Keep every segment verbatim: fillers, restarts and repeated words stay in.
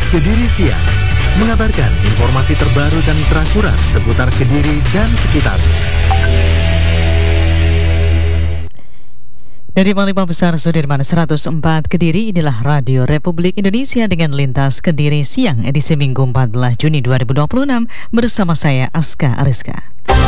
Kediri Siang mengabarkan informasi terbaru dan terakurat seputar Kediri dan sekitarnya. Dari Malima Besar Sudirman seratus empat Kediri, inilah Radio Republik Indonesia dengan Lintas Kediri Siang edisi Minggu empat belas Juni dua ribu dua puluh enam bersama saya Aska Ariska.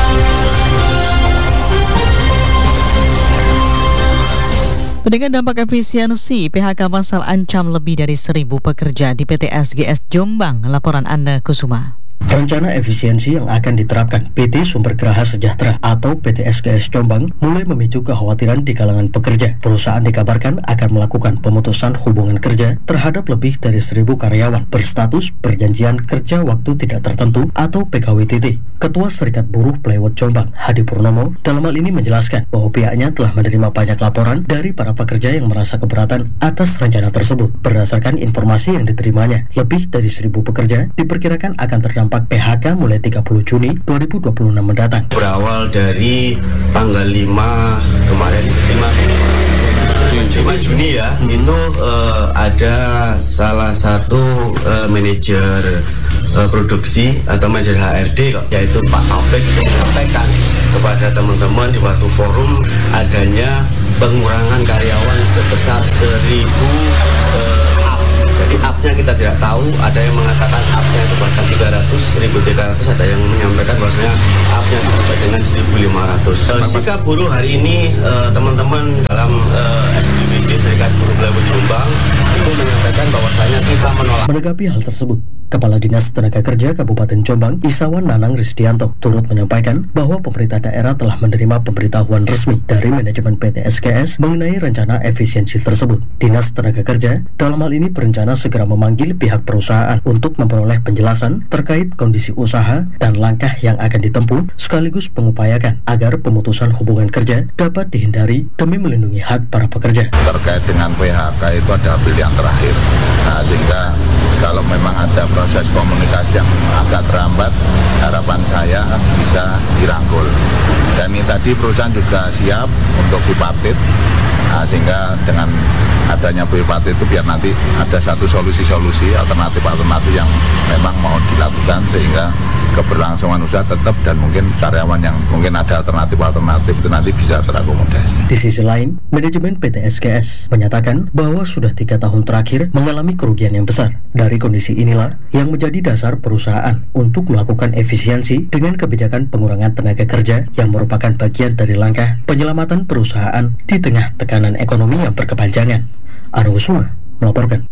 Dengan dampak efisiensi, P H K masal ancam lebih dari seribu pekerja di P T S G S Jombang. Laporan Anda Kusuma. Rencana efisiensi yang akan diterapkan P T Sumber Geraha Sejahtera atau P T S G S Jombang mulai memicu kekhawatiran di kalangan pekerja. Perusahaan dikabarkan akan melakukan pemutusan hubungan kerja terhadap lebih dari seribu karyawan berstatus perjanjian kerja waktu tidak tertentu atau P K W T T. Ketua Serikat Buruh Plywood Jombang, Hadi Purnomo, dalam hal ini menjelaskan bahwa pihaknya telah menerima banyak laporan dari para pekerja yang merasa keberatan atas rencana tersebut. Berdasarkan informasi yang diterimanya, lebih dari seribu pekerja diperkirakan akan terdampak P H K mulai tiga puluh Juni dua ribu dua puluh enam mendatang. Berawal dari tanggal lima kemarin, lima Juni ya, itu uh, ada salah satu uh, manajer uh, produksi atau manajer H R D yaitu Pak Taufik itu menyampaikan kepada teman-teman di waktu forum adanya pengurangan karyawan sebesar seribu uh, Jadi up-nya kita tidak tahu, ada yang mengatakan up-nya itu bahkan tiga ratus, seribu tiga ratus, ada yang menyampaikan bahwasanya up-nya sampai dengan seribu lima ratus. Uh, sikap buruh hari ini uh, teman-teman dalam uh, S B B J Serikat Buruh Plywood Jombang itu menyampaikan bahwasanya kita menolak. Menanggapi hal tersebut, Kepala Dinas Tenaga Kerja Kabupaten Jombang, Isawan Nanang Risdianto, turut menyampaikan bahwa pemerintah daerah telah menerima pemberitahuan resmi dari manajemen P T S G S mengenai rencana efisiensi tersebut. Dinas Tenaga Kerja dalam hal ini berencana segera memanggil pihak perusahaan untuk memperoleh penjelasan terkait kondisi usaha dan langkah yang akan ditempuh, sekaligus mengupayakan agar pemutusan hubungan kerja dapat dihindari demi melindungi hak para pekerja. Terkait dengan P H K itu ada pilihan terakhir, nah, sehingga kalau memang ada proses komunikasi yang agak terhambat, harapan saya bisa dirangkul. Dan ini tadi perusahaan juga siap untuk bipartit, nah, sehingga dengan adanya bipartit itu biar nanti ada satu solusi-solusi alternatif-alternatif yang memang mau dilakukan sehingga keberlangsungan usaha tetap dan mungkin karyawan yang mungkin ada alternatif-alternatif itu nanti bisa terakomodasi. Di sisi lain, manajemen P T S G S menyatakan bahwa sudah tiga tahun terakhir mengalami kerugian yang besar. Dari kondisi inilah yang menjadi dasar perusahaan untuk melakukan efisiensi dengan kebijakan pengurangan tenaga kerja yang merupakan bagian dari langkah penyelamatan perusahaan di tengah tekanan ekonomi yang berkepanjangan. Anu Kusuma melaporkan.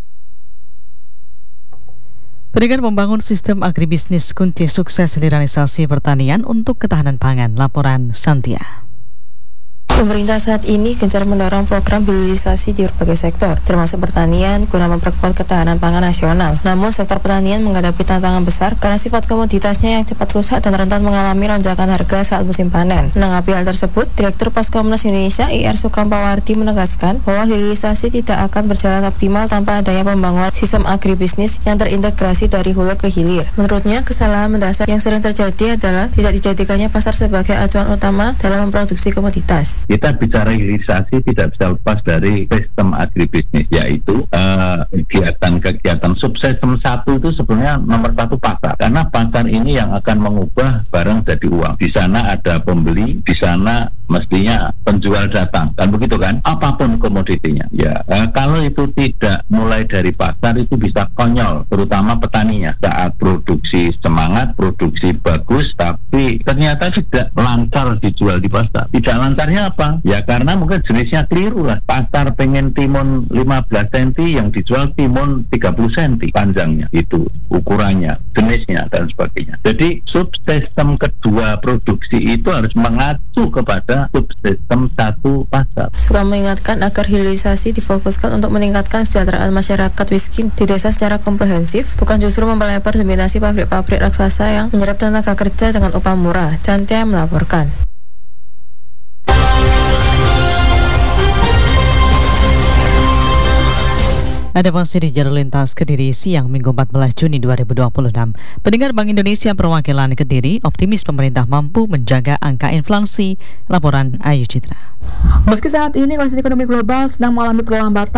Dengan membangun sistem agribisnis kunci sukses realisasi pertanian untuk ketahanan pangan. Laporan Santia. Pemerintah saat ini gencar mendorong program hilirisasi di berbagai sektor, termasuk pertanian, guna memperkuat ketahanan pangan nasional. Namun, sektor pertanian menghadapi tantangan besar karena sifat komoditasnya yang cepat rusak dan rentan mengalami lonjakan harga saat musim panen. Menanggapi hal tersebut, Direktur Paskomnas Indonesia I R Sukampawarti menegaskan bahwa hilirisasi tidak akan berjalan optimal tanpa adanya pembangunan sistem agribisnis yang terintegrasi dari hulu ke hilir. Menurutnya, kesalahan mendasar yang sering terjadi adalah tidak dijadikannya pasar sebagai acuan utama dalam memproduksi komoditas. Kita bicara hilirisasi tidak bisa lepas dari sistem agribisnis, yaitu uh, kegiatan-kegiatan subsistem satu itu sebenarnya nomor satu pasar, karena pasar ini yang akan mengubah barang jadi uang. Di sana ada pembeli, di sana mestinya penjual datang, kan begitu kan? Apapun komoditinya. Ya, uh, kalau itu tidak mulai dari pasar itu bisa konyol, terutama petaninya. Saat produksi semangat, produksi bagus, tapi ternyata tidak lancar dijual di pasar. Tidak lancarnya apa? Ya karena mungkin jenisnya keliru lah. Pasar pengen timun lima belas sentimeter yang dijual timun tiga puluh sentimeter panjangnya, itu ukurannya, jenisnya dan sebagainya. Jadi subsistem kedua produksi itu harus mengacu kepada subsistem satu pasar. Suka mengingatkan agar hilirisasi difokuskan untuk meningkatkan kesejahteraan masyarakat miskin di desa secara komprehensif, bukan justru memperlebar dominasi pabrik-pabrik raksasa yang menyerap tenaga kerja dengan upah murah. Cantia melaporkan. Ada masih di Jalur Lintas Kediri Siang Minggu empat belas Juni dua ribu dua puluh enam. Pendengar Bank Indonesia perwakilan Kediri optimis pemerintah mampu menjaga angka inflasi. Laporan Ayu Citra. Meski saat ini kondisi ekonomi global sedang mengalami perlambatan,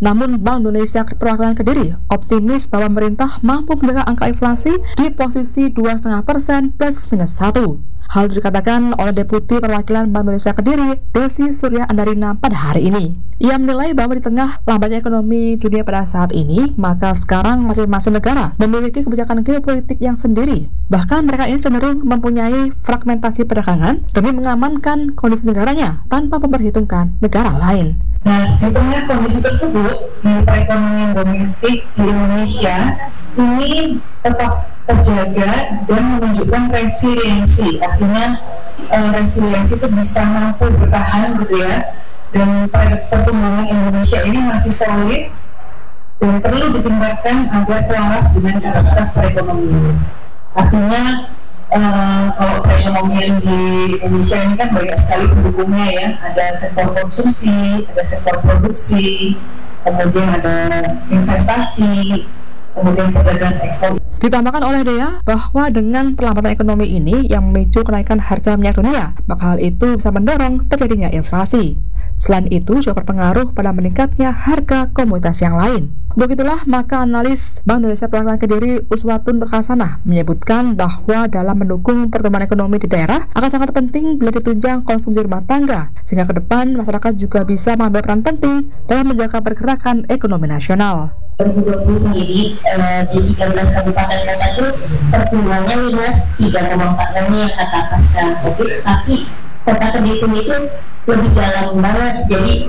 Namun Bank Indonesia Perwakilan Kediri optimis bahwa pemerintah mampu menjaga angka inflasi di posisi dua koma lima persen plus minus satu. Hal itu dikatakan oleh Deputi Perwakilan Bank Indonesia Kediri, Desi Surya Andarina pada hari ini. Ia menilai bahwa di tengah lambatnya ekonomi dunia pada saat ini, maka sekarang masing-masing negara memiliki kebijakan geopolitik yang sendiri. Bahkan mereka ini cenderung mempunyai fragmentasi perdagangan demi mengamankan kondisi negaranya tanpa memperhitungkan negara lain. Nah, di tengah kondisi tersebut, di perekonomian domestik di Indonesia ini tetap terjaga dan menunjukkan resiliensi. Artinya uh, resiliensi itu bisa mampu bertahan gitu ya. Dan pertumbuhan Indonesia ini masih solid dan perlu ditingkatkan agar selaras dengan kapasitas perekonomian. Artinya Uh, kalau perekonomian di Indonesia ini kan banyak sekali pendukungnya ya, ada sektor konsumsi, ada sektor produksi, kemudian ada investasi, kemudian perdagangan ekspor. Ditambahkan oleh Dea bahwa dengan perlambatan ekonomi ini yang memicu kenaikan harga minyak dunia, maka hal itu bisa mendorong terjadinya inflasi. Selain itu juga berpengaruh pada meningkatnya harga komoditas yang lain. Begitulah maka analis Bank Indonesia Perwakilan Kediri Uswatun Berkasana menyebutkan bahwa dalam mendukung pertumbuhan ekonomi di daerah akan sangat penting bila ditunjang konsumsi rumah tangga, sehingga ke depan masyarakat juga bisa mengambil peran penting dalam menjaga pergerakan ekonomi nasional. dua ribu dua puluh sendiri uh, di tiga belas kabupaten kota itu pertumbuhannya minus tiga koma empat persen yang kata pasca COVID, tapi kota Kediri sendiri itu lebih dalam banget, jadi